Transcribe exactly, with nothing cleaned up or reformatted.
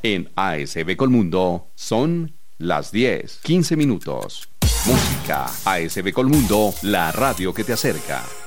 En A S B Colmundo son las diez, quince minutos. Música. A S B Colmundo, la radio que te acerca.